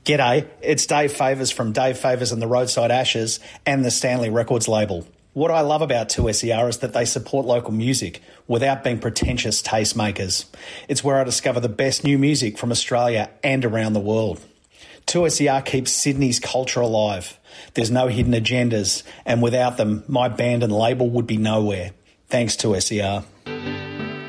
G'day, it's Dave Favours from Dave Favours and the Roadside Ashes and the Stanley Records label. What I love about 2SER is that they support local music without being pretentious tastemakers. It's where I discover the best new music from Australia and around the world. 2SER keeps Sydney's culture alive. There's no hidden agendas, and without them, my band and label would be nowhere. Thanks, 2SER.